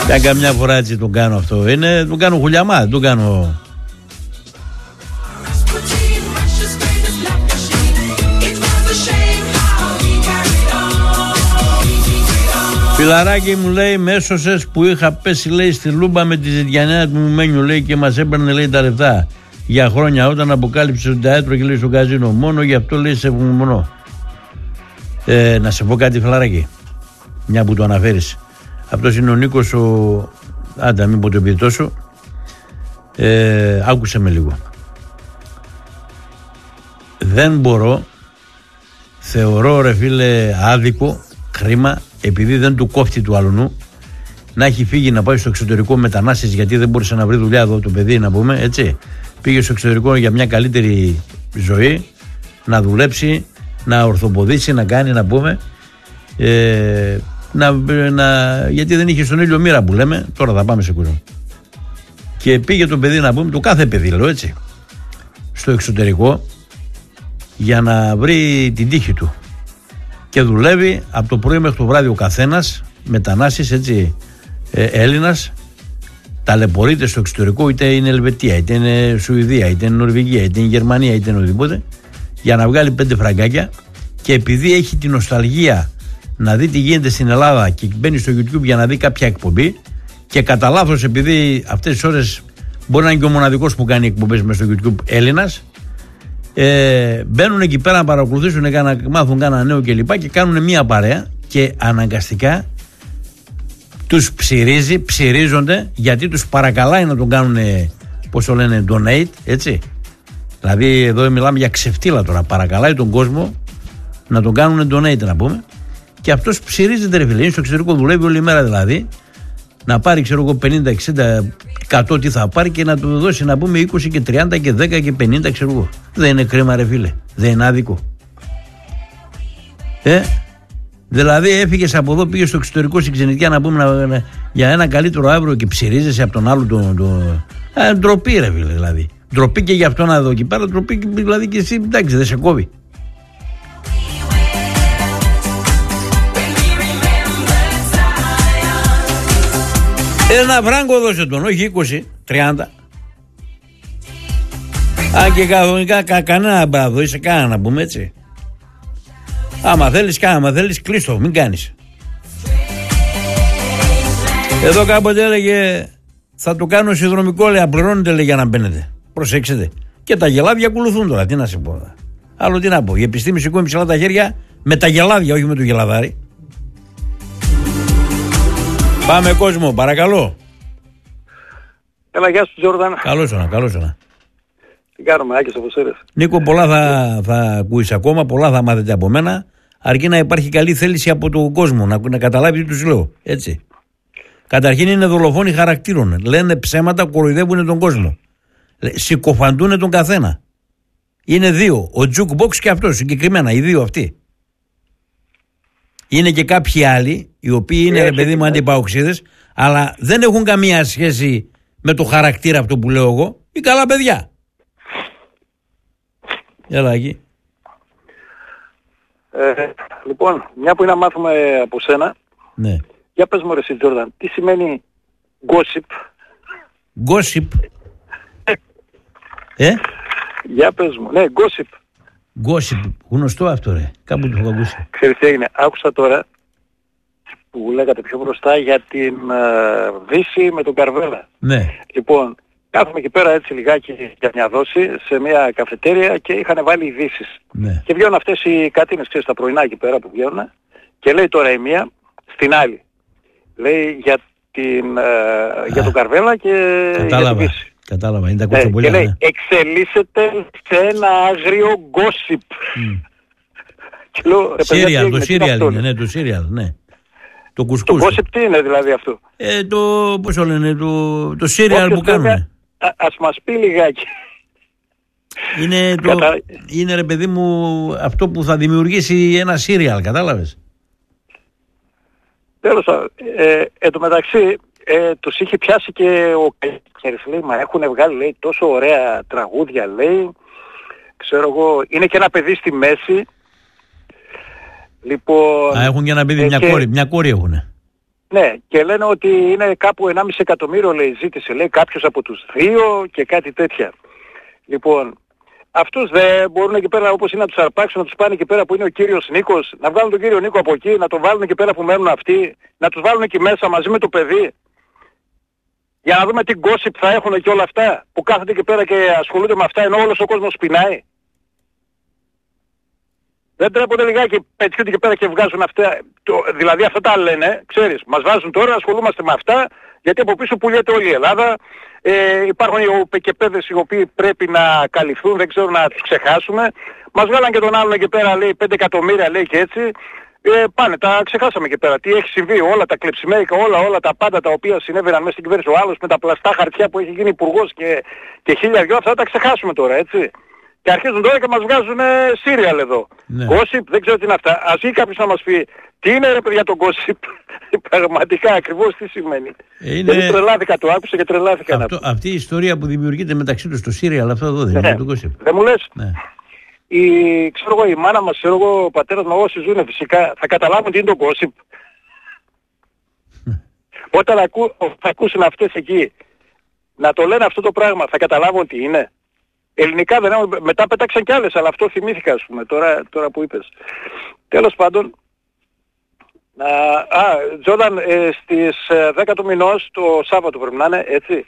Καμιά φορά έτσι τον κάνω αυτό. Τον κάνω χουλιαμά, τον κάνω. Φιλαράκι μου λέει, με έσωσες που είχα πέσει λέει στη λούμπα με τη ζητιανέα του Μένιου λέει και μας έπαιρνε λέει τα λεφτά για χρόνια όταν αποκάλυψε τον ταέτρο και λέει στο καζίνο. Μόνο γι' αυτό λέει σε ευγνωμονώ. Να σε πω κάτι φιλαράκι, μια που το αναφέρεις. Αυτός είναι ο Νίκος άντα μην πω το ποιητό σου. Άκουσε με λίγο. Δεν μπορώ, θεωρώ ρε φίλε άδικο, κρίμα, επειδή δεν του κόφτει του αλουνού να έχει φύγει να πάει στο εξωτερικό μετανάστης, γιατί δεν μπορούσε να βρει δουλειά εδώ το παιδί, να πούμε έτσι. Πήγε στο εξωτερικό για μια καλύτερη ζωή, να δουλέψει, να ορθοποδήσει, να κάνει, να πούμε, γιατί δεν είχε στον ήλιο μοίρα που λέμε. Τώρα θα πάμε σε κόσμο. Και πήγε το παιδί, να πούμε, το κάθε παιδί λέω έτσι, στο εξωτερικό για να βρει την τύχη του. Και δουλεύει από το πρωί μέχρι το βράδυ ο καθένας, μετανάστης έτσι, Έλληνας, ταλαιπωρείται στο εξωτερικό, είτε είναι Ελβετία, είτε είναι Σουηδία, είτε είναι Νορβηγία, είτε είναι Γερμανία, είτε είναι οτιδήποτε, για να βγάλει 5 φραγκάκια. Και επειδή έχει την νοσταλγία να δει τι γίνεται στην Ελλάδα και μπαίνει στο YouTube για να δει κάποια εκπομπή, και κατά λάθος, επειδή αυτές τις ώρες μπορεί να είναι και ο μοναδικός που κάνει εκπομπές μέσα στο YouTube Έλληνας, μπαίνουν εκεί πέρα να παρακολουθήσουν, να μάθουν κάνα νέο κλπ. Και κάνουν μία παρέα και αναγκαστικά τους ψηρίζονται, γιατί τους παρακαλάει να τον κάνουν, πώς το λένε, donate, έτσι. Δηλαδή εδώ μιλάμε για ξεφτύλα τώρα. Παρακαλάει τον κόσμο να τον κάνουν donate, να πούμε. Και αυτός ψηρίζεται ρε φίλε. Είναι στο εξωτερικό, δουλεύει όλη μέρα δηλαδή. Να πάρει ξέρω εγώ 50, 60, 100 τι θα πάρει και να του δώσει να πούμε 20 και 30 και 10 και 50 ξέρω εγώ. Δεν είναι κρίμα ρε φίλε? Δεν είναι άδικο? Δηλαδή έφυγες από εδώ, πήγες στο εξωτερικό στην ξενιτιά να πούμε για ένα καλύτερο αύριο και ψηρίζεσαι από τον άλλο ντροπή ρε φίλε δηλαδή. Ντροπή και για αυτό να δω εκεί πέρα, ντροπή δηλαδή και εσύ, εντάξει, δεν σε κόβει. Ένα φράγκο δώσε τον, όχι 20, 30. Αν και κανονικά κανένα μπράδο, είσαι κανένα να πούμε έτσι. Άμα θέλεις κλείστο, μην κάνεις. Εδώ κάποτε έλεγε θα το κάνω συνδρομικό, λέει, απληρώνετε λέει για να μπαίνετε. Προσέξτε. Και τα γελάδια ακολουθούν τώρα, τι να σε πω. Άλλο τι να πω, η επιστήμη σηκώνει ψηλά τα χέρια με τα γελάδια, όχι με το γελαδάρι. Πάμε κόσμο, παρακαλώ. Έλα, γεια σου Τζόρνταν. Καλώς όνα. Τι κάνουμε, Άκης από Σέρες. Νίκο, πολλά θα ακούεις ακόμα, πολλά θα μάθετε από μένα, αρκεί να υπάρχει καλή θέληση από τον κόσμο, να καταλάβει τι τους λέω, έτσι. Καταρχήν είναι δολοφόνοι χαρακτήρων, λένε ψέματα, κοροϊδεύουν τον κόσμο. Συκοφαντούν τον καθένα. Είναι δύο, ο Jukebox και αυτός συγκεκριμένα, οι δύο αυτοί. Είναι και κάποιοι άλλοι, οι οποίοι είναι ρε παιδί μου αντιπαοξίδες, αλλά δεν έχουν καμία σχέση με το χαρακτήρα αυτό που λέω εγώ, ή καλά παιδιά. Έλα εκεί. Λοιπόν, μια που είναι να μάθουμε από σένα, ναι. Για πες μου ρε εσύ Τζόρνταν, τι σημαίνει gossip? Gossip. Για πες μου, ναι, gossip. Gossip, γνωστό αυτό ρε, κάπου το έχω ακούσει. Ξέρεις τι έγινε, άκουσα τώρα που λέγατε πιο μπροστά για την Δύση με τον Καρβέλα. Ναι. Λοιπόν, κάθομαι εκεί πέρα έτσι λιγάκι για μια δόση σε μια καφετέρια και είχαν βάλει ειδήσεις. Ναι. Και βγαίνουν αυτές οι κατίνες, ξέρεις, τα πρωινά εκεί πέρα που βγαίνουν και λέει τώρα η μία στην άλλη. Λέει για τον Καρβέλα και για την Δύση. Κατάλαβα, είναι τα κοτσομπολιά. Και λέει, εξελίσσεται σε ένα άγριο gossip. Το σύριαλ είναι, ναι, το σύριαλ, ναι. Το κουσκούς. Το gossip τι είναι δηλαδή αυτό? Πώς το λένε, το σύριαλ που κάνουν. Ας μας πει λιγάκι. Είναι ρε παιδί μου αυτό που θα δημιουργήσει ένα σύριαλ, κατάλαβες. Τέλος πάντων, εν τω μεταξύ τους είχε πιάσει και ο Κέρις, λέει, μα έχουν βγάλει, λέει, τόσο ωραία τραγούδια, λέει, ξέρω εγώ, είναι και ένα παιδί στη μέση. Λοιπόν... έχουν και ένα παιδί, μια κόρη έχουνε. Ναι, και λένε ότι είναι κάπου 1,5 εκατομμύριο, λέει, ζήτησε, λέει, κάποιος από τους δύο και κάτι τέτοια. Λοιπόν, αυτούς δεν μπορούν εκεί πέρα, όπως είναι, να τους αρπάξουν, να τους πάνε εκεί πέρα που είναι ο κύριος Νίκος, να βγάλουν τον κύριο Νίκο από εκεί, να τον βάλουν εκεί πέρα που μένουν αυτοί, να τους βάλουν εκεί μέσα μαζί με το παιδί. Για να δούμε τι gossip θα έχουν και όλα αυτά, που κάθονται εκεί πέρα και ασχολούνται με αυτά, ενώ όλος ο κόσμος πεινάει. Δεν τρέπονται λιγάκι, πετιούνται εκεί πέρα και βγάζουν αυτά, δηλαδή αυτά τα λένε, ξέρεις, μας βάζουν τώρα, ασχολούμαστε με αυτά, γιατί από πίσω πουλιέται όλη η Ελλάδα. Υπάρχουν και παιδες οι οποίοι πρέπει να καλυφθούν, δεν ξέρω να τους ξεχάσουμε. Μας βγάλαν και τον άλλον εκεί πέρα, λέει, 5 εκατομμύρια, λέει, και έτσι. Πάνε, τα ξεχάσαμε εκεί πέρα. Τι έχει συμβεί, όλα τα κλεψιμέρικα, όλα τα πάντα τα οποία συνέβαιναν μέσα στην κυβέρνηση. Ο άλλος με τα πλαστά χαρτιά που έχει γίνει υπουργός και χίλια δυο, αυτά τα ξεχάσουμε τώρα, έτσι. Και αρχίζουν τώρα και μας βγάζουν σύριαλ εδώ. Ναι. Gossip, δεν ξέρω τι είναι αυτά. Ας βγει κάποιος να μας πει τι είναι, ρε παιδιά, το gossip. Πραγματικά ακριβώς τι σημαίνει. Είναι... τρελάθηκα, το άκουσα και τρελάθηκα. Αυτή η ιστορία που δημιουργείται μεταξύ τους στο σύριαλ, αυτό εδώ δεν είναι το gossip. Δεν μου λες. Ναι. Ξέρω εγώ, η μάνα μας, ξέρω εγώ, ο πατέρας μου, όσοι ζουν φυσικά, θα καταλάβουν τι είναι το gossip. Όταν θα ακούσουν αυτές εκεί να το λένε αυτό το πράγμα, θα καταλάβουν τι είναι. Ελληνικά δεν έχουμε, μετά πέταξαν κι άλλες, αλλά αυτό θυμήθηκα, ας πούμε, τώρα που είπες. Τέλος πάντων, Τζόρνταν, στις 10 του μηνός, το Σάββατο πρέπει να είναι, έτσι.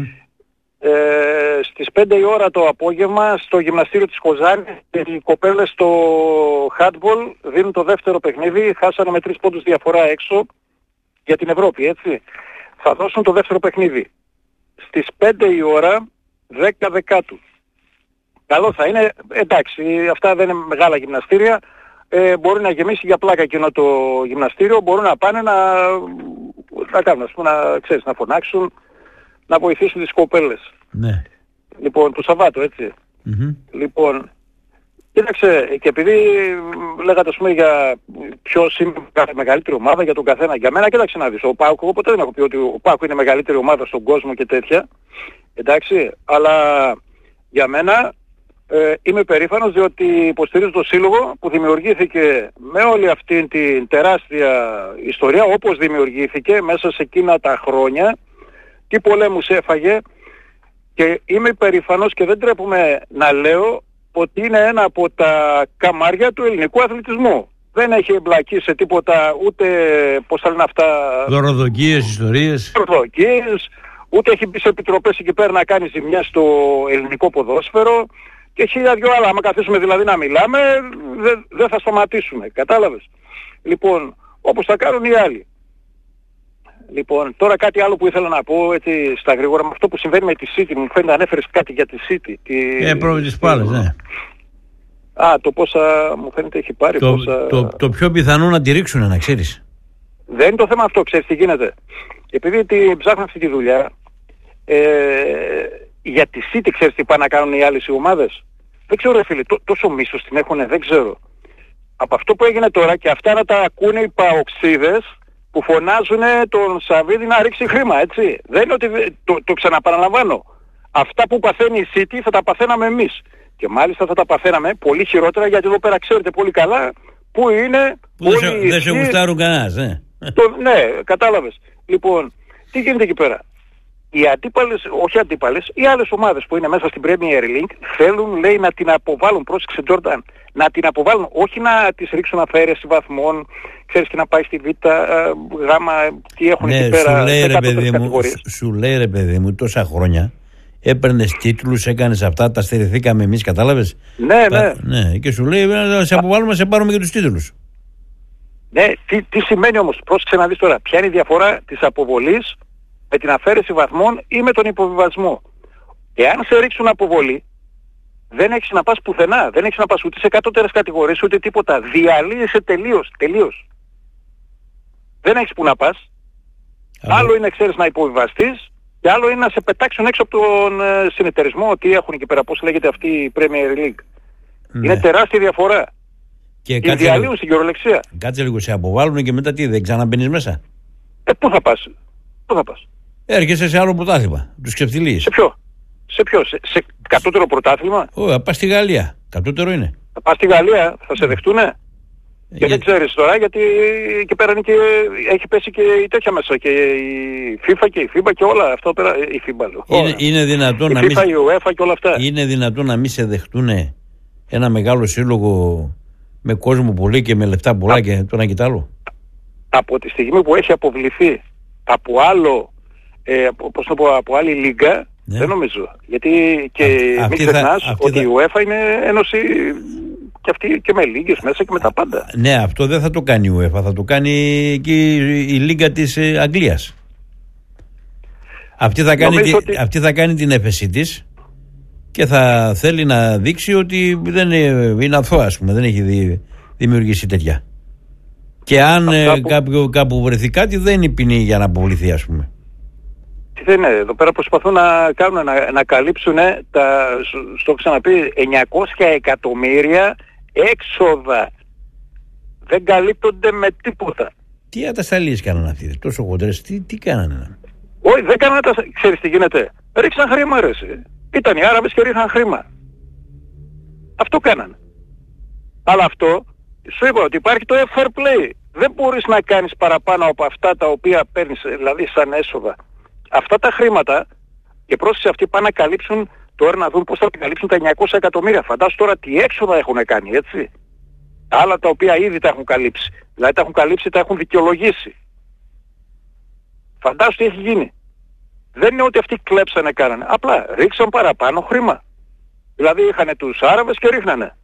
Στις 5 η ώρα το απόγευμα, στο γυμναστήριο της Κοζάνης, οι κοπέλες στο handball δίνουν το δεύτερο παιχνίδι, χάσανε με 3 πόντους διαφορά έξω για την Ευρώπη, έτσι. Θα δώσουν το δεύτερο παιχνίδι. Στις 5 η ώρα, 10 Δεκάτου. Καλό θα είναι, εντάξει, αυτά δεν είναι μεγάλα γυμναστήρια, μπορεί να γεμίσει για πλάκα εκείνο το γυμναστήριο, μπορούν να πάνε να κάνουν, ας πούμε, να φωνάξουν, να βοηθήσουν τις κοπέλες. Ναι. Λοιπόν, του Σαββάτου, έτσι. Λοιπόν, κοίταξε, και επειδή λέγατε, ας πούμε, για ποιος είναι η μεγαλύτερη ομάδα για τον καθένα, για μένα, κοίταξε να δεις, ο ΠΑΟΚ, εγώ ποτέ δεν έχω πει ότι ο ΠΑΟΚ είναι η μεγαλύτερη ομάδα στον κόσμο και τέτοια, εντάξει, αλλά για μένα είμαι περήφανος διότι υποστηρίζω το σύλλογο που δημιουργήθηκε με όλη αυτή την τεράστια ιστορία, όπως δημιουργήθηκε μέσα σε εκείνα τα χρόνια, τι πολέμους έφαγε, και είμαι περήφανος και δεν τρέπομαι να λέω ότι είναι ένα από τα καμάρια του ελληνικού αθλητισμού. Δεν έχει εμπλακεί σε τίποτα, ούτε, πώς θα λένε αυτά, δωροδοκίες, ιστορίες. Δωροδοκίες, ούτε έχει μπει σε επιτροπές εκεί πέρα να κάνει ζημιά στο ελληνικό ποδόσφαιρο και χίλια δυο άλλα. Άμα καθίσουμε δηλαδή να μιλάμε, δεν θα σταματήσουμε. Κατάλαβες. Λοιπόν, όπως θα κάνουν οι άλλοι. Λοιπόν, τώρα κάτι άλλο που ήθελα να πω, έτσι, στα γρήγορα, με αυτό που συμβαίνει με τη City, μου φαίνεται ανέφερες κάτι για τη City. Πρόβλημα της Πάλας, ναι. Το πόσα μου φαίνεται έχει πάρει. Το πιο πιθανό να τη ρίξουν, να ξέρεις. Δεν είναι το θέμα αυτό, ξέρεις τι γίνεται. Επειδή ψάχνω αυτή τη δουλειά, για τη City ξέρεις τι πάνε να κάνουν οι άλλες οι ομάδες. Δεν ξέρω, ρε φίλε, τόσο μίσος την έχουνε, δεν ξέρω. Από αυτό που έγινε τώρα, και αυτά να τα ακούνε οι παοξίδες που φωνάζουν τον Σαββίδη να ρίξει χρήμα, έτσι. Δεν είναι ότι, το ξαναπαραλαμβάνω, αυτά που παθαίνει η City θα τα παθαίναμε εμείς. Και μάλιστα θα τα παθαίναμε πολύ χειρότερα, γιατί εδώ πέρα ξέρετε πολύ καλά που είναι... Δεν σε γουστάρουν κανένας, ναι, κατάλαβες. Λοιπόν, τι γίνεται εκεί πέρα. Οι αντίπαλες, όχι αντίπαλες, οι άλλες ομάδες που είναι μέσα στην Premier League θέλουν, λέει, να την αποβάλουν, πρόσεξε Τζόρνταν, να την αποβάλουν, όχι να τις ρίξουν αφαίρεση βαθμών, ξέρεις, και να πάει στη Β, Γ, τι έχουν εκεί πέρα, σου λέει ρε παιδί μου, τόσα χρόνια έπαιρνες τίτλους, έκανες αυτά, τα στερηθήκαμε εμείς, κατάλαβες. Ναι, και σου λέει να σε αποβάλουμε, σε πάρουμε και τους τίτλους. Ναι, τι σημαίνει όμως, πρόσεξε να δεις τώρα, ποια είναι η διαφορά της αποβολής με την αφαίρεση βαθμών ή με τον υποβιβασμό. Εάν σε ρίξουν αποβολή, δεν έχεις να πας πουθενά, δεν έχεις να πας ούτε σε κατώτερες κατηγορίες ούτε τίποτα. Διαλύεσαι τελείως. Δεν έχεις που να πας. Άλλο είναι, ξέρεις, να υποβιβαστείς, και άλλο είναι να σε πετάξουν έξω από τον συνεταιρισμό, τι έχουν εκεί πέρα, πώς λέγεται αυτή η Premier League. Ναι. Είναι τεράστια διαφορά. Και διαλύουν στην κυριολεξία. Κάτσε λίγο, σε αποβάλλουν και μετά τι, δεν ξαναμπαίνεις μέσα. Πού θα πας. Έρχεσαι σε άλλο πρωτάθλημα, τους ξεφτυλείς. Σε ποιο, σε κατώτερο πρωτάθλημα. Πας στη Γαλλία, κατώτερο είναι. Θα πας στη Γαλλία, θα σε δεχτούνε. Και δεν ξέρεις τώρα γιατί εκεί πέρα έχει πέσει και η τέτοια μέσα και η FIFA και η FIBA και όλα αυτά πέρα, η FIBA είναι δυνατόν η να FIFA, η UEFA και όλα αυτά. Είναι δυνατόν να μην σε δεχτούν ένα μεγάλο σύλλογο με κόσμο πολύ και με λεφτά πολλά και το ένα και το άλλο? Από τη στιγμή που έχει αποβληθεί από άλλο, από άλλη λίγκα, ναι. Δεν νομίζω. Γιατί και μην ξεχνάς ότι η UEFA είναι ένωση και αυτή και με λίγες μέσα και με τα πάντα. Ναι, αυτό δεν θα το κάνει η UEFA, θα το κάνει και η λίγκα της Αγγλίας. Αυτή θα κάνει την έφεση της και θα θέλει να δείξει ότι δεν είναι αθώα, ας πούμε, δεν έχει δημιουργήσει τέτοια. Και αν κάπου βρεθεί κάτι, δεν είναι ποινή για να αποβληθεί, ας πούμε. Τι δεν είναι, εδώ πέρα προσπαθούν να καλύψουν στο ξαναπεί 900 εκατομμύρια έξοδα. Δεν καλύπτονται με τίποτα. Τι ατασταλίες κάνανε αυτοί, τόσο χοντρές, τι κάνανε? Όχι, δεν κάνανε ξέρεις τι γίνεται? Ρίξαν χρήμα ρε εσύ. Ήταν οι Άραβες και ρίχναν χρήμα. Αυτό κάνανε. Αλλά αυτό, σου είπα ότι υπάρχει το fair play. Δεν μπορείς να κάνεις παραπάνω από αυτά τα οποία παίρνεις, δηλαδή σαν έσοδα. Αυτά τα χρήματα, και πρόσεξε αυτοί πάνε να καλύψουν, τώρα να δουν πώς θα καλύψουν τα 900 εκατομμύρια. Φαντάσου τώρα τι έξοδα έχουν κάνει, έτσι. Άλλα τα οποία ήδη τα έχουν καλύψει. Δηλαδή τα έχουν καλύψει, τα έχουν δικαιολογήσει. Φαντάσου τι έχει γίνει. Δεν είναι ότι αυτοί κλέψανε, κάνανε. Απλά ρίξαν παραπάνω χρήμα. Δηλαδή είχαν τους Άραβες και ρίχνανε.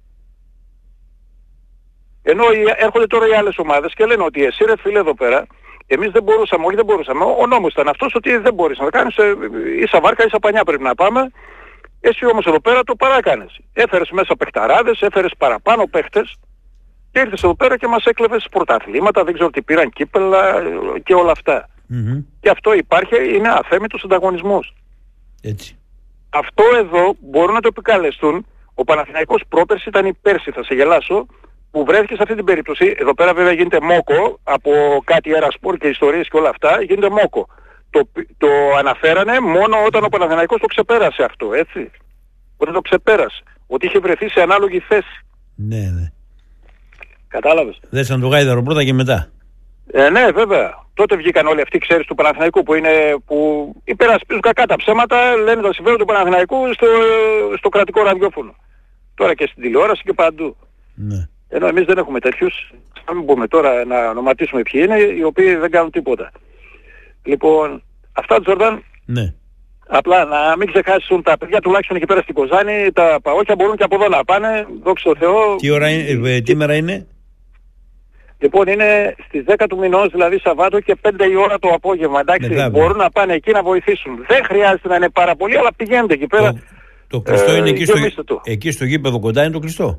Ενώ έρχονται τώρα οι άλλες ομάδες και λένε ότι εσύ ρε φίλε εδώ πέρα, εμείς δεν μπορούσαμε, όχι δεν μπορούσαμε, ο νόμος ήταν αυτός ότι δεν μπορείς να το κάνεις, ίσα βάρκα, ίσα πανιά πρέπει να πάμε, εσύ όμως εδώ πέρα το παράκανες. Έφερες μέσα παιχταράδες, έφερες παραπάνω παίχτες και ήρθες εδώ πέρα και μας έκλεβες πρωταθλήματα, δεν ξέρω τι πήραν, κύπελα και όλα αυτά. Mm-hmm. Και αυτό υπάρχει, είναι αθέμητος ανταγωνισμός. Έτσι. Αυτό εδώ μπορούν να το επικαλεστούν. Ο Παναθηναϊκός πρόπερση ήταν η πέρσι, θα σε γελάσω, που βρέθηκε σε αυτή την περίπτωση. Εδώ πέρα βέβαια γίνεται μόκο από κάτι Ερασπορ και ιστορίες και όλα αυτά, γίνεται μόκο. Το αναφέρανε μόνο όταν ο Παναθηναϊκός το ξεπέρασε αυτό, έτσι. Όταν το ξεπέρασε. Ότι είχε βρεθεί σε ανάλογη θέση. Ναι, ναι. Κατάλαβες. Δέσαν το γάιδαρο πρώτα και μετά. Ναι, βέβαια. Τότε βγήκαν όλοι αυτοί, ξέρεις, του Παναθηναϊκού που υπερασπίζουν κακά τα ψέματα, λένε τα συμφέροντα του Παναθηναϊκού στο κρατικό ραδιόφωνο. Τώρα και στην τηλεόραση και παντού. Ναι. Ενώ εμείς δεν έχουμε τέτοιους, θα μην πούμε τώρα να ονοματίσουμε ποιοι είναι, οι οποίοι δεν κάνουν τίποτα. Λοιπόν, αυτά Τζορδάν, ναι. Απλά να μην ξεχάσουν τα παιδιά τουλάχιστον εκεί πέρα στην Κοζάνη, τα παόκια μπορούν και από εδώ να πάνε, δόξα τω Θεώ. Τι μέρα είναι? Λοιπόν, είναι στις 10 του μηνός, δηλαδή Σαββάτο και 5 η ώρα το απόγευμα, εντάξει, μπορούν να πάνε εκεί να βοηθήσουν. Δεν χρειάζεται να είναι πάρα πολύ, αλλά πηγαίνετε εκεί πέρα. Το κλειστό είναι εκεί στο γήπεδο κοντά, είναι το κλειστό.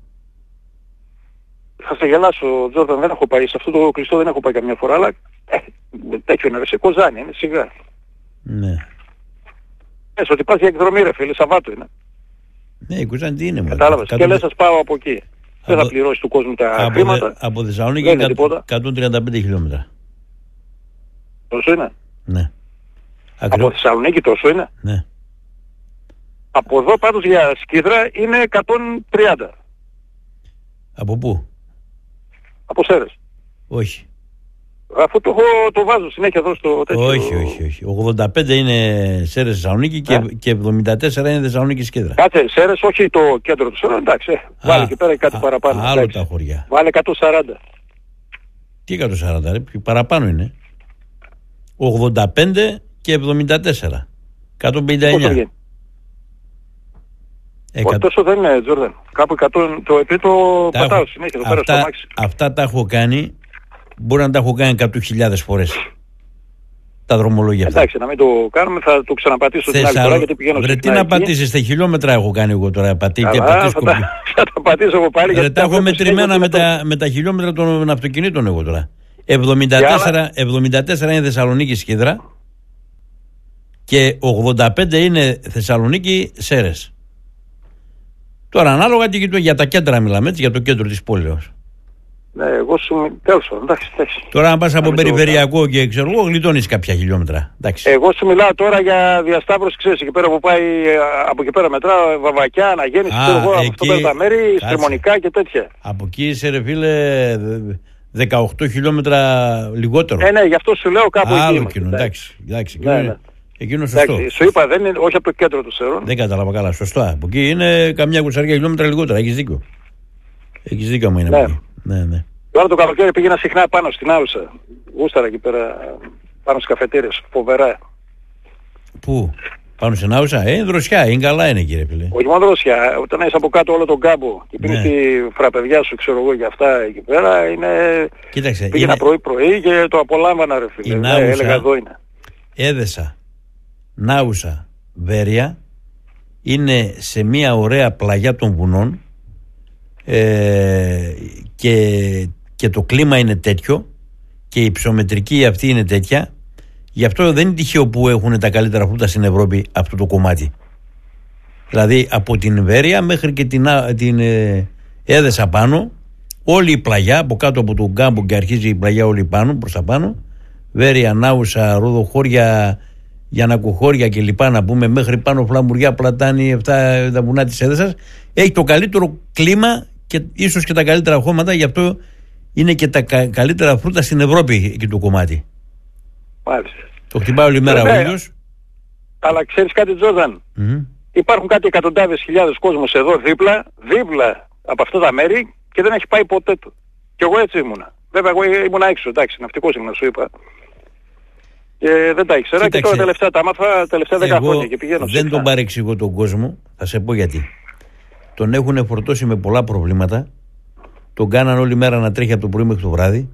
Θα σε γελάσω, Τζόρταν, δεν έχω πάει σε αυτό το κλειστό, δεν έχω πάει καμιά φορά, αλλά τέτοιο είναι, σε Κοζάνη είναι, σιγά. Ναι. Ότι πας για εκδρομή ρε φίλε, Σαββάτο είναι. Ναι, η Κοζάνη τι είναι. Κατάλαβες, και λες σας πάω από εκεί. Δεν θα πληρώσει του κόσμου τα χρήματα. Από Θεσσαλονίκη 135 χιλιόμετρα. Τόσο είναι? Ναι. Από Θεσσαλονίκη τόσο είναι? Ναι. Από εδώ πάντως για Σκύδρα είναι 130. Από πού? Από Σέρες. Όχι. Αφού το βάζω συνέχεια εδώ στο τέτοιο. Όχι. 85 είναι Σέρες Θεσσαλονίκη και 74 είναι Θεσσαλονίκη Σκύδρα. Κάτσε, Σέρες, όχι το κέντρο του Σέρες, εντάξει. Βάλε εκεί πέρα κάτι παραπάνω. Άλλο εντάξει. Τα χωριά. Βάλε 140. Τι 140 ρε, παραπάνω είναι. 85 και 74. 159. Τόσο δεν είναι, Τζόρνταν. Κάπου 100, το πατάω συνέχεια εδώ πέρα στο αμάξι. Αυτά τα έχω κάνει, μπορεί να τα έχω κάνει 100.000 φορές. Τα δρομολόγια αυτά. Εντάξει, να μην το κάνουμε, θα το ξαναπατήσω την άλλη φορά γιατί πηγαίνω σε. Τι να πατήσεις, τα χιλιόμετρα έχω κάνει εγώ τώρα. Θα τα πατήσω εγώ πάλι. Τα έχω μετρημένα με τα χιλιόμετρα των αυτοκινήτων εγώ τώρα. 74 είναι Θεσσαλονίκη Σκύδρα και 85 είναι Θεσσαλονίκη Σέρες. Τώρα ανάλογα και για τα κέντρα μιλάμε, έτσι, για το κέντρο της πόλεως. Ναι, εγώ σου τέλος, εντάξει. Τώρα αν πας από περιφερειακό και ξέρω εγώ γλιτώνεις κάποια χιλιόμετρα. Εντάξει. Εγώ σου μιλάω τώρα για διασταύρωση, ξέρεις, εκεί πέρα που πάει, από εκεί πέρα μετρά Βαβακιά, Αναγέννηση, ξέρω εγώ, από αυτό πέρα τα μέρη, Στριμονικά και τέτοια. Από εκεί είσαι ρε φίλε 18 χιλιόμετρα λιγότερο. Ναι, γι' αυτό σου λέω κάπου εκεί. Άλλο κοινό, εντάξει. Εκείνο σωστό. Εντάξει, σου είπα, δεν είναι, όχι από το κέντρο του Σερών. Δεν κατάλαβα καλά, σωστό. Από εκεί είναι καμιά 20 χιλιόμετρα λιγότερα, έχεις δίκιο. Έχεις δίκιο μου είναι από εκεί. Ναι. Τώρα το καλοκαίρι πήγαινα συχνά πάνω στην Άουσα. Γούσταρα εκεί πέρα, πάνω στις καφετέρειες, φοβερά. Πού? Πάνω στην Άουσα? Δροσιά, είναι καλά είναι κύριε φίλε. Όχι μόνο δροσιά, όταν είσαι από κάτω όλο τον κάμπο και πίνεις τη φραπεδιά σου, ξέρω εγώ, για αυτά εκεί πέρα, είναι... Κοίταξε, πήγαινα πρωί-πρωί και το απολάμβανα ρε φίλε. Έλεγα εδώ είναι. Έδεσα, Νάουσα, Βέρεια, είναι σε μια ωραία πλαγιά των βουνών και το κλίμα είναι τέτοιο και η υψομετρική αυτή είναι τέτοια. Γι' αυτό δεν είναι τυχαίο που έχουν τα καλύτερα φρούτα στην Ευρώπη αυτό το κομμάτι. Δηλαδή από την Βέρεια μέχρι και την Έδεσα πάνω, όλη η πλαγιά, από κάτω από τον κάμπο και αρχίζει η πλαγιά όλη πάνω, προς τα πάνω, Βέρεια, Νάουσα, Ροδοχώρια, Γιαννακοχώρια και λοιπά, να πούμε, μέχρι πάνω Φλαμουριά, Πλατάνη, αυτά τα βουνά της Έδεσας, έχει το καλύτερο κλίμα και ίσως και τα καλύτερα χώματα, γι' αυτό είναι και τα καλύτερα φρούτα στην Ευρώπη εκεί το κομμάτι. Μάλιστα. Το χτυπάει όλη μέρα ο ήλιος. Αλλά ξέρεις κάτι, Τζόρνταν, υπάρχουν κάτι εκατοντάδες χιλιάδες κόσμος εδώ δίπλα από αυτά τα μέρη και δεν έχει πάει ποτέ του. Κι εγώ έτσι ήμουνα. Βέβαια εγώ ήμουνα έξω, εντάξει, ναυτικός ήμουνα, σου είπα. Και δεν τα ήξερα. Κοίταξε, και τώρα τελευταία τα άμαθα, τελευταία 10 χρόνια και πηγαίνω. Δεν τον παρεξηγώ τον κόσμο, θα σε πω γιατί. Τον έχουν φορτώσει με πολλά προβλήματα. Τον κάναν όλη μέρα να τρέχει από το πρωί μέχρι το βράδυ.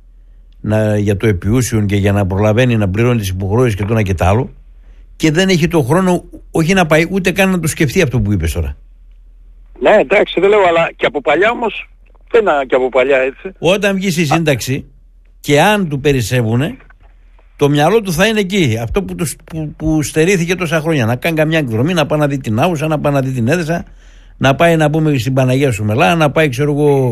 Για το επιούσιον και για να προλαβαίνει να πληρώνει τις υποχρεώσεις και το ένα και το άλλο. Και δεν έχει το χρόνο, όχι να πάει ούτε καν να το σκεφτεί αυτό που είπες τώρα. Ναι, εντάξει, δεν λέω, αλλά και από παλιά όμως. Δεν είναι και από παλιά έτσι. Όταν βγει στη σύνταξη και αν του περισσεύουνε, το μυαλό του θα είναι εκεί. Αυτό που στερήθηκε τόσα χρόνια. Να κάνει καμιά εκδρομή, να πάει να δει την Άουσα, να πάει να δει την Έδεσα, να πάει να πούμε στην Παναγία Σουμελά, να πάει, ξέρω εγώ,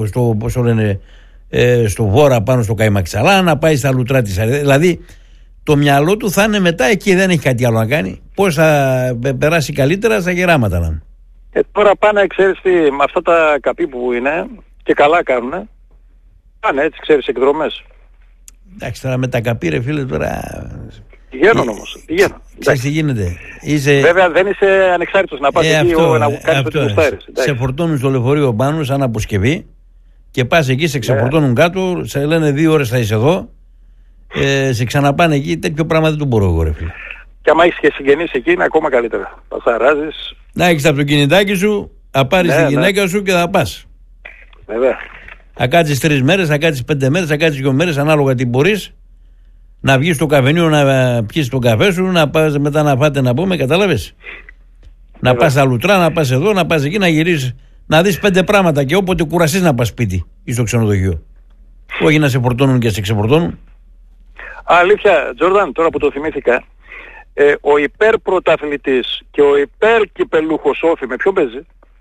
στο Βόρα πάνω στο Καϊμαξαλά, να πάει στα Λουτρά της Αριδές. Δηλαδή το μυαλό του θα είναι μετά εκεί, δεν έχει κάτι άλλο να κάνει. Πώς θα περάσει καλύτερα στα γεράματα να. Τώρα πάνε, ξέρεις τι, με αυτά τα καπί που είναι και καλά κάνουνε. Πάνε έτσι, ξέρεις, εκδρομές. Εντάξει, τώρα με τα καπί ρε φίλε τώρα. Πηγαίνουν όμως. Ξέρεις τι γίνεται. Βέβαια δεν είσαι ανεξάρτητος να πας εκεί να κάνεις ό,τι γουστάρεις. Σε φορτώνουν στο λεωφορείο πάνω σαν αποσκευή και πας εκεί, σε ξεφορτώνουν κάτω, σε λένε 2 ώρες θα είσαι εδώ, σε ξαναπάνε εκεί, τέτοιο πράγμα δεν το μπορώ εγώ ρε φίλε. Και άμα έχεις και συγγενείς εκεί είναι ακόμα καλύτερα. Πασαράζεις. Να έχεις από το κινητάκι σου, θα πάρεις τη γυναίκα σου και θα πας. Βέβαια. Θα κάτσεις 3 μέρες, θα κάτσεις 5 μέρες, θα κάτσεις 2 μέρες, ανάλογα τι μπορείς. Να βγεις στο καφενείο να πιεις τον καφέ σου, να πας μετά να φάτε να πούμε, κατάλαβες. Να πας στα Λουτρά, να πας εδώ, να πας εκεί, να γυρίσεις, να δεις 5 πράγματα και όποτε κουραστείς να πας σπίτι ή στο ξενοδοχείο. Όχι να σε φορτώνουν και σε ξεφορτώνουν. Αλήθεια, Τζόρνταν, τώρα που το θυμήθηκα, ο υπερπρωταθλητής και ο υπερκυπελούχος Όφη με ποιον παίζει?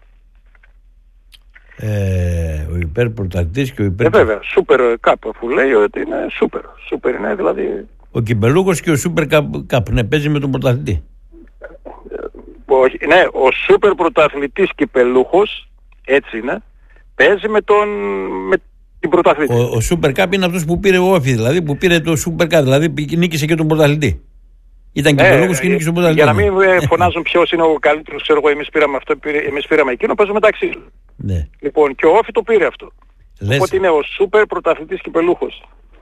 Ο υπερπρωταθλητής και ο υπερ... βέβαια, Super Cup, αφού λέει ότι είναι super. Super είναι δηλαδή... Ο κυπελούχος και ο Super Cup, ναι, παίζει με τον πρωταθλητή. Ναι, ο Super πρωταθλητής κυπελούχος, έτσι είναι, παίζει με την πρωταθλητή. Ο Super Cup είναι αυτός που πήρε ο Όφη, δηλαδή που πήρε το Super Cup, δηλαδή νίκησε και τον πρωταθλητή. Ήταν κυπελούχος και νίκησε τον πρωταθλητή. Για να μην φωνάζουν ποιος είναι ο καλύτερος, ξέρω εγώ, εμείς πήραμε αυτό, εμείς πήραμε εκείνο, παίζουμε μεταξύ. Ναι. Λοιπόν, και ο Όφη το πήρε αυτό. Οπότε είναι ο Super πρωταθλητής κυπελούχος.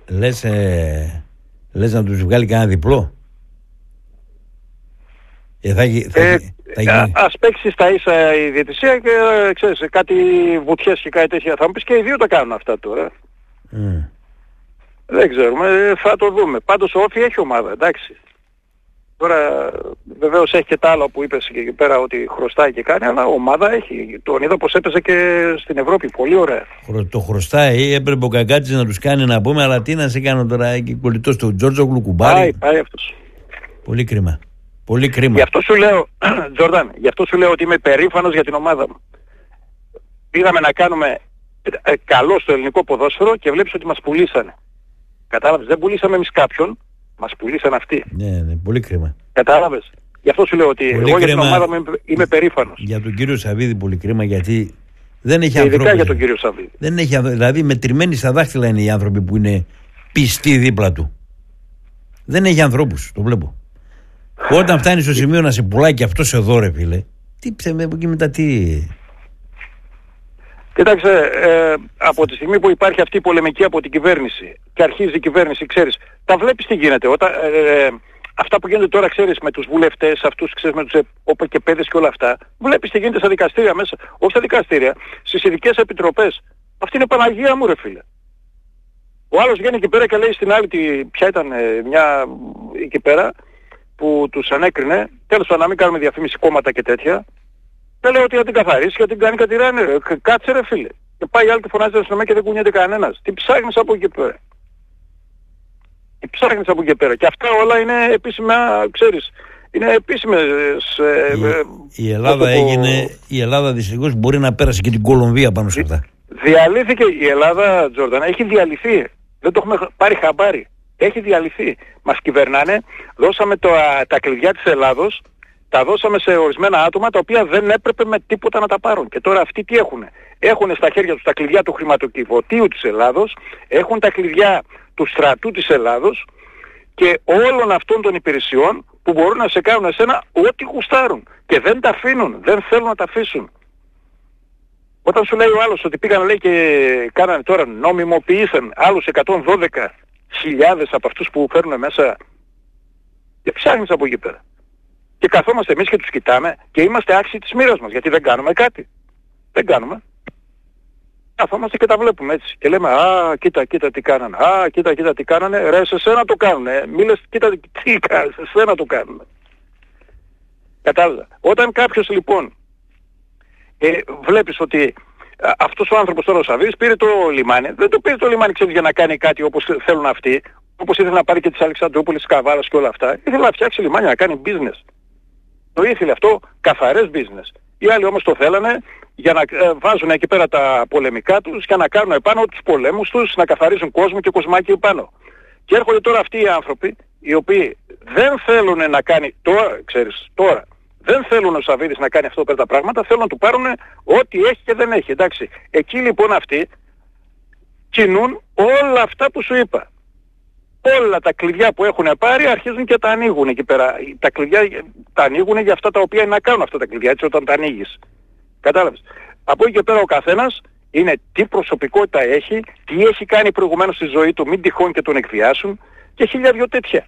Λες να τους βγάλει κανένα διπλό? Ας παίξει στα ίσα η διαιτησία και ξέρεις, κάτι βουτιές και κάτι τέτοια. Θα μου πεις και οι δύο τα κάνουν αυτά τώρα. Δεν ξέρουμε, θα το δούμε. Πάντως ο Όφη έχει ομάδα, εντάξει. Τώρα βεβαίως έχει και τα άλλα που είπες και εκεί πέρα ότι χρωστάει και κάνει, αλλά ομάδα έχει. Τον είδα πως έπαιζε και στην Ευρώπη, πολύ ωραία. Το χρωστάει, έπρεπε ο Κακάτσης να τους κάνει να πούμε, αλλά τι να σε κάνω τώρα, εκεί κολλητός του Τζόρτζογλου κουμπάρι. Πάει αυτός. Πολύ κρίμα. Πολύ κρίμα. Γι' αυτό σου λέω, Τζορντάν, γι' αυτό σου λέω ότι είμαι περήφανος για την ομάδα μου. Πήγαμε να κάνουμε καλό στο ελληνικό ποδόσφαιρο και βλέπεις ότι μας πουλήσανε. Κατάλαβες, δεν πουλήσαμε εμείς κάποιον, μας πουλήσαν αυτοί. Ναι, πολύ κρίμα. Κατάλαβες. Γι' αυτό σου λέω ότι πολύ εγώ κρίμα, για την ομάδα μου είμαι περήφανος. Για τον κύριο Σαββίδη πολύ κρίμα, γιατί δεν έχει ανθρώπους. Ειδικά για τον κύριο Σαββίδη. Δεν έχει, δηλαδή μετρημένοι στα δάχτυλα είναι οι άνθρωποι που είναι πιστοί δίπλα του. Δεν έχει ανθρώπους, το βλέπω. Όταν φτάνει στο σημείο να σε πουλάει και αυτός εδώ, ρε φίλε, τι ψέμε από εκεί μετά, τι... Κοίταξε, από τη στιγμή που υπάρχει αυτή η πολεμική από την κυβέρνηση και αρχίζει η κυβέρνηση, ξέρεις, τα βλέπεις τι γίνεται. Αυτά που γίνονται τώρα, ξέρεις, με τους βουλευτές, αυτούς, ξέρεις, με τους οπεκεπέδες και όλα αυτά, βλέπεις τι γίνεται στα δικαστήρια μέσα, όχι στα δικαστήρια, στις ειδικές επιτροπές. Αυτή είναι Παναγία μου, ρε φίλε. Ο άλλος βγαίνει εκεί πέρα και λέει στην άλλη, ποια ήταν μια εκεί πέρα, που τους ανέκρινε, τέλος πάντων να μην κάνουμε διαφήμιση κόμματα και τέτοια, δεν λέω ότι θα την καθαρίσει και την κάνει κατηράνε. Κάτσε ρε φίλε. Και πάει η άλλη και φωνάζει στην αστυνομία και δεν κουνιέται κανένας. Τι ψάχνεις από εκεί πέρα. Τι ψάχνεις από εκεί πέρα. Και αυτά όλα είναι επίσημα, ξέρεις, είναι επίσημες... Η Ελλάδα δυστυχώς μπορεί να πέρασε και την Κολομβία πάνω σε αυτά. Διαλύθηκε η Ελλάδα, Τζόρνταν, έχει διαλυθεί. Δεν το έχουμε πάρει χαμπάρι. Έχει διαλυθεί. Μας κυβερνάνε, δώσαμε τα κλειδιά της Ελλάδος, τα δώσαμε σε ορισμένα άτομα τα οποία δεν έπρεπε με τίποτα να τα πάρουν. Και τώρα αυτοί τι έχουνε. Έχουν στα χέρια τους τα κλειδιά του χρηματοκιβωτίου της Ελλάδος, έχουν τα κλειδιά του στρατού της Ελλάδος και όλων αυτών των υπηρεσιών που μπορούν να σε κάνουν εσένα ό,τι γουστάρουν. Και δεν τα αφήνουν, δεν θέλουν να τα αφήσουν. Όταν σου λέει ο άλλος ότι πήγαν, λέει, και κάνανε τώρα, νομιμοποιήσαν άλλους 112.000 από αυτούς που φέρνουν μέσα, και ψάχνεις από εκεί πέρα. Και καθόμαστε εμείς και τους κοιτάμε και είμαστε άξιοι της μοίρας μας, γιατί δεν κάνουμε κάτι. Δεν κάνουμε. Καθόμαστε και τα βλέπουμε έτσι. Και λέμε, α, κοίτα τι κάνανε. Α, κοίτα τι κάνανε. Ρε, σε σένα το κάνουνε. Μη λες, κοίτα τι κάνανε. Σε σένα το κάνουνε. Κατάλαβα. Όταν κάποιος λοιπόν βλέπεις ότι αυτός ο άνθρωπος τώρα ο Σαββίδης πήρε το λιμάνι. Δεν το πήρε το λιμάνι, ξέρεις, για να κάνει κάτι όπως θέλουν αυτοί. Όπως ήθελε να πάρει και της Αλεξανδρούπολης, της Καβάλας και όλα αυτά. Ήθελε να φτιάξει λιμάνια, να κάνει business. Το ήθελε αυτό, καθαρές business. Οι άλλοι όμως το θέλανε για να βάζουν εκεί πέρα τα πολεμικά τους, για να κάνουν επάνω τους πολέμους τους, να καθαρίζουν κόσμο και κοσμάκι επάνω. Και έρχονται τώρα αυτοί οι άνθρωποι, οι οποίοι δεν θέλουν να κάνει, τώρα, δεν θέλουν ο Σαββίδης να κάνει αυτό πέρα τα πράγματα, θέλουν να του πάρουν ό,τι έχει και δεν έχει, εντάξει. Εκεί λοιπόν αυτοί κινούν όλα αυτά που σου είπα. Όλα τα κλειδιά που έχουν πάρει αρχίζουν και τα ανοίγουν εκεί πέρα. Τα κλειδιά τα ανοίγουν για αυτά τα οποία είναι να κάνουν αυτά τα κλειδιά, έτσι, όταν τα ανοίγεις. Κατάλαβες. Από εκεί και πέρα ο καθένας είναι τι προσωπικότητα έχει, τι έχει κάνει προηγουμένως στη ζωή του, μην τυχόν και τον εκβιάσουν και χίλια δυο τέτοια.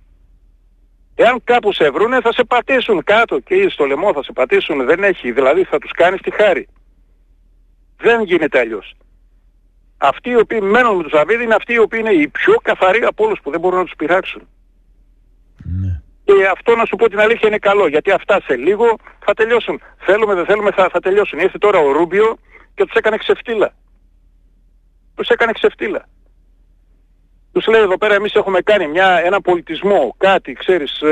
Εάν κάπου σε βρούνε θα σε πατήσουν κάτω και στο λαιμό θα σε πατήσουν, δεν έχει, δηλαδή θα τους κάνεις τη χάρη. Δεν γίνεται αλλιώς. Αυτοί οι οποίοι μένουν με τους Σαββίδη είναι αυτοί οι οποίοι είναι οι πιο καθαροί από όλους που δεν μπορούν να τους πειράξουν. Ναι. Και αυτό να σου πω την αλήθεια είναι καλό, γιατί αυτά σε λίγο θα τελειώσουν. Θέλουμε δεν θέλουμε θα τελειώσουν. Ήρθε τώρα ο Ρούμπιο και τους έκανε ξεφτύλα. Τους λέει εδώ πέρα εμείς έχουμε κάνει ένα πολιτισμό, κάτι, ξέρεις,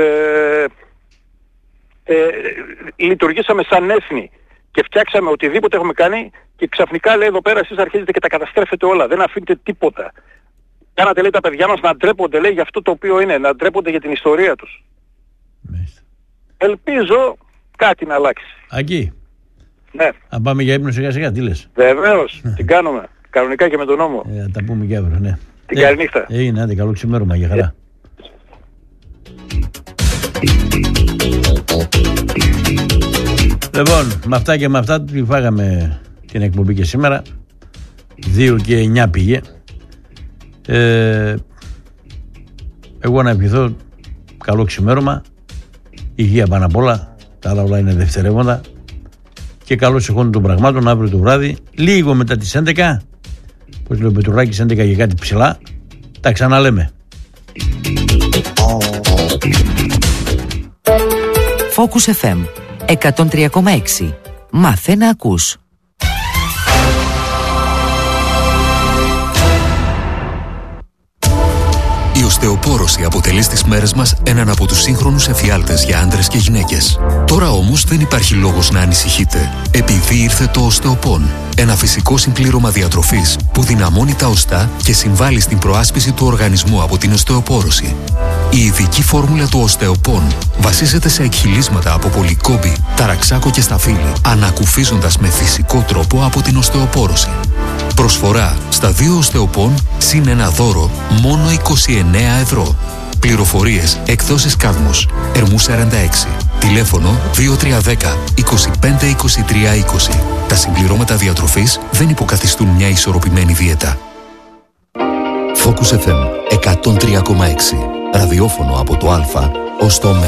λειτουργήσαμε σαν έθνη και φτιάξαμε οτιδήποτε έχουμε κάνει και ξαφνικά λέει εδώ πέρα εσείς αρχίζετε και τα καταστρέφετε όλα, δεν αφήνετε τίποτα. Κάνατε, λέει, τα παιδιά μας να ντρέπονται, λέει, για αυτό το οποίο είναι, να ντρέπονται για την ιστορία τους. Ελπίζω κάτι να αλλάξει. Ακή. Ναι. Αν πάμε για ύπνο σιγά σιγά, τι λες? Βεβαίως, την κάνουμε. Κανονικά και με τον νόμο. Θα τα πούμε και αύριο, ναι. Την καλή νύχτα. Είναι, άντε, καλό ξημέρωμα, για χαρά. Λοιπόν, με αυτά και με αυτά φάγαμε την εκπομπή και σήμερα. 2 και 9 πήγε. Εγώ να ευχηθώ καλό ξημέρωμα, υγεία πάνω απ' όλα, τα άλλα όλα είναι δευτερεύοντα, και καλό συγχώνιο των πραγμάτων αύριο το βράδυ, λίγο μετά τις 11, πως λέει ο Πετρουράκης, 11 και κάτι ψηλά, τα ξαναλέμε. Focus FM 103,6. Μάθε να ακούς. Η οστεοπόρωση αποτελεί στις μέρες μας έναν από τους σύγχρονους εφιάλτες για άντρες και γυναίκες. Τώρα όμως δεν υπάρχει λόγος να ανησυχείτε, επειδή ήρθε το Οστεοπόν. Ένα φυσικό συμπλήρωμα διατροφής που δυναμώνει τα οστά και συμβάλλει στην προάσπιση του οργανισμού από την οστεοπόρωση. Η ειδική φόρμουλα του Οστεοπόν βασίζεται σε εκχυλίσματα από πολυκόμπη, ταραξάκο και σταφύλι, ανακουφίζοντας με φυσικό τρόπο από την οστεοπόρωση. Προσφορά στα 2 Οστεοπόν συν ένα δώρο μόνο 29 ευρώ. Πληροφορίες εκδόσεις Κάδμος, Ερμού 46. Τηλέφωνο 2310 25 23 20. Τα συμπληρώματα διατροφής δεν υποκαθιστούν μια ισορροπημένη δίαιτα. Focus FM 103,6. Ραδιόφωνο από το Α ως το Ω.